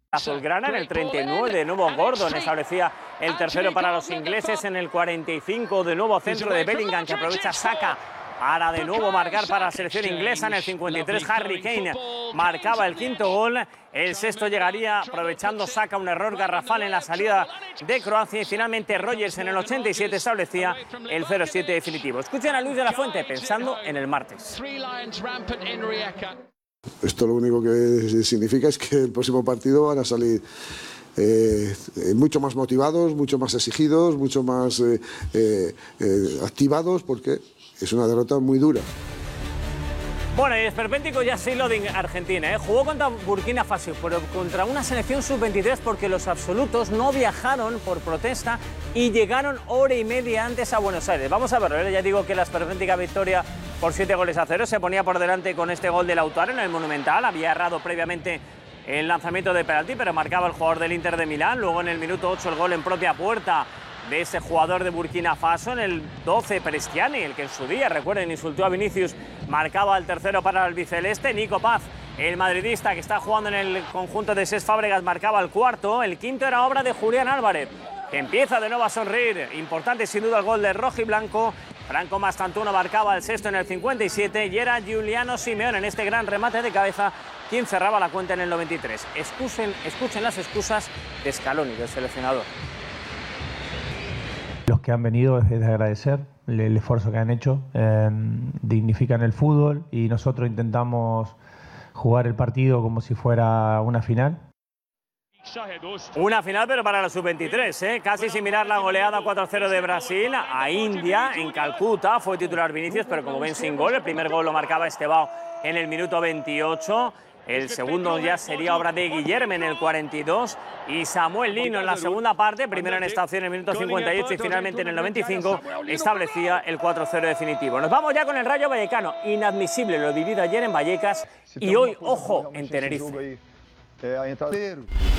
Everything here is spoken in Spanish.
Azulgrana en el 39, de nuevo Gordon establecía el tercero para los ingleses. En el 45, de nuevo centro de Bellingham, que aprovecha Saka para de nuevo marcar para la selección inglesa. En el 53, Harry Kane marcaba el quinto gol. El sexto llegaría aprovechando Saka un error garrafal en la salida de Croacia. Y finalmente Rodgers en el 87 establecía el 0-7 definitivo. Escuchen a Luis de la Fuente pensando en el martes. Esto lo único que significa es que el próximo partido van a salir mucho más motivados, mucho más exigidos, mucho más activados, porque es una derrota muy dura. Bueno, y esperpéntico ya sí lo de Argentina, Jugó contra Burkina Faso, pero contra una selección sub-23 porque los absolutos no viajaron por protesta y llegaron hora y media antes a Buenos Aires. Vamos a verlo, ya digo que la esperpéntica victoria por 7-0 se ponía por delante con este gol de Lautaro en el Monumental. Había errado previamente el lanzamiento de penalti, pero marcaba el jugador del Inter de Milán. Luego en el minuto 8 el gol en propia puerta de ese jugador de Burkina Faso. En el 12 Prestiani, el que en su día, recuerden, insultó a Vinicius, marcaba el tercero para el albiceleste. Nico Paz, el madridista que está jugando en el conjunto de Cesc Fábregas, marcaba el cuarto. El quinto era obra de Julián Álvarez, que empieza de nuevo a sonreír. Importante sin duda el gol de rojiblanco. Franco Mastantuono marcaba el sexto en el 57 y era Giuliano Simeone en este gran remate de cabeza quien cerraba la cuenta en el 93. Escuchen las excusas de Scaloni, del seleccionador. Los que han venido es de agradecer el esfuerzo que han hecho, dignifican el fútbol y nosotros intentamos jugar el partido como si fuera una final. Una final, pero para la sub-23, casi sin mirar la goleada 4-0 de Brasil a India en Calcuta. Fue titular Vinicius, pero como ven sin gol. El primer gol lo marcaba Estebao en el minuto 28. El segundo ya sería obra de Guillermo en el 42 y Samuel Lino en la segunda parte, primero en esta opción en el minuto 58 y finalmente en el 95 establecía el 4-0 definitivo. Nos vamos ya con el Rayo Vallecano. Inadmisible lo vivido ayer en Vallecas y hoy, ojo, en Tenerife.